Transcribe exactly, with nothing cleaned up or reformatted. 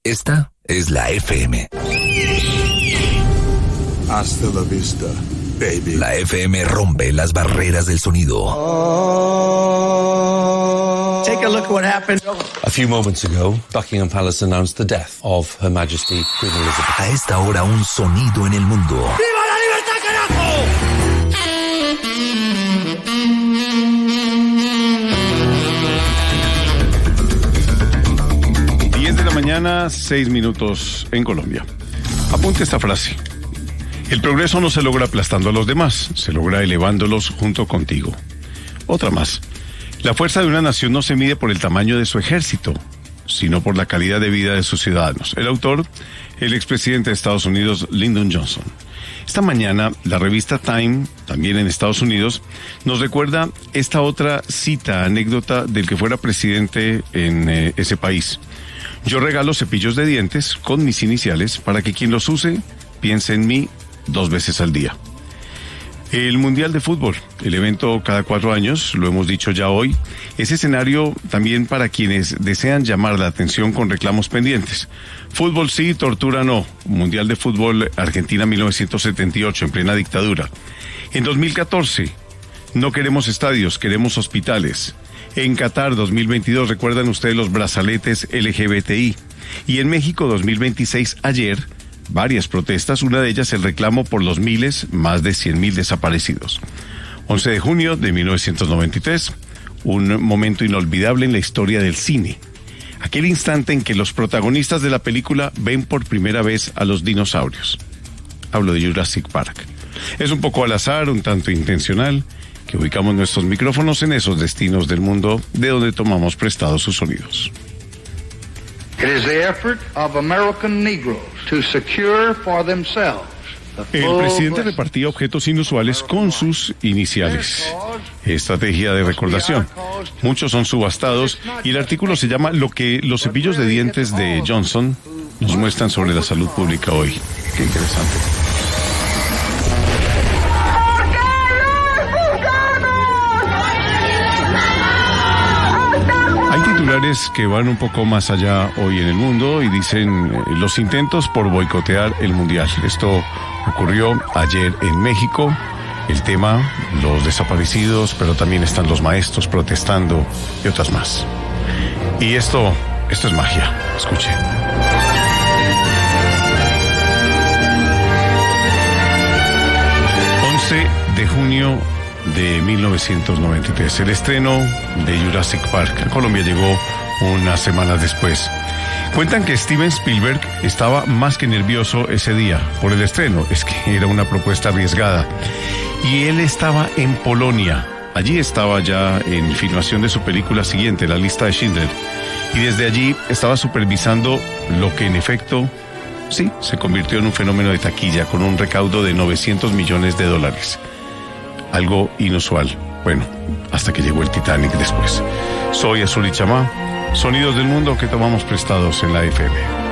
Esta es la F M. Hasta la vista, baby. La F M rompe las barreras del sonido. Oh. Take a look at what happened. A few moments ago, Buckingham Palace announced the death of Her Majesty Queen Elizabeth. A esta hora, un sonido en el mundo. ¡Viva la libertad, carajo! diez de la mañana, seis minutos en Colombia. Apunte esta frase. El progreso no se logra aplastando a los demás, se logra elevándolos junto contigo. Otra más. La fuerza de una nación no se mide por el tamaño de su ejército, sino por la calidad de vida de sus ciudadanos. El autor, el expresidente de Estados Unidos, Lyndon Johnson. Esta mañana, la revista Time, también en Estados Unidos, nos recuerda esta otra cita, anécdota del que fuera presidente en eh, ese país. Yo regalo cepillos de dientes con mis iniciales para que quien los use piense en mí dos veces al día. El Mundial de Fútbol, el evento cada cuatro años, lo hemos dicho ya hoy, es escenario también para quienes desean llamar la atención con reclamos pendientes. Fútbol sí, tortura no. Mundial de Fútbol Argentina mil novecientos setenta y ocho, en plena dictadura. En dos mil catorce, no queremos estadios, queremos hospitales. En Qatar dos mil veintidós, recuerdan ustedes los brazaletes L G B T I. Y en México dos mil veintiséis, ayer, varias protestas, una de ellas el reclamo por los miles, más de cien mil desaparecidos. once de junio de mil novecientos noventa y tres, un momento inolvidable en la historia del cine. Aquel instante en que los protagonistas de la película ven por primera vez a los dinosaurios. Hablo de Jurassic Park. Es un poco al azar, un tanto intencional, que ubicamos nuestros micrófonos en esos destinos del mundo de donde tomamos prestados sus sonidos. It is the effort of American Negroes to secure for themselves the El full presidente blessing. repartía objetos inusuales con sus iniciales. Estrategia de recordación. Muchos son subastados y el artículo se llama Lo que los cepillos de dientes de Johnson nos muestran sobre la salud pública hoy. Qué interesante. Hay titulares que van un poco más allá hoy en el mundo y dicen eh, los intentos por boicotear el Mundial. Esto ocurrió ayer en México. El tema, los desaparecidos, pero también están los maestros protestando y otras más. Y esto, esto es magia. Escuche. once de junio de mil novecientos noventa y tres, el estreno de Jurassic Park. A Colombia llegó unas semanas después. Cuentan que Steven Spielberg estaba más que nervioso ese día por el estreno. Es que era una propuesta arriesgada. Y él estaba en Polonia. Allí estaba ya en filmación de su película siguiente, La lista de Schindler. Y desde allí estaba supervisando lo que en efecto, sí, se convirtió en un fenómeno de taquilla con un recaudo de novecientos millones de dólares. Algo inusual. Bueno, hasta que llegó el Titanic después. Soy Azul y Chamá, sonidos del mundo que tomamos prestados en la F M.